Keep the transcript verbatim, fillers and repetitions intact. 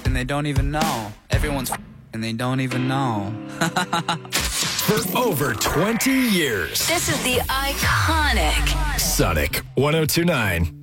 and they don't even know. Everyone's and they don't even know. For over twenty years. This is the iconic Sonic one oh two point nine.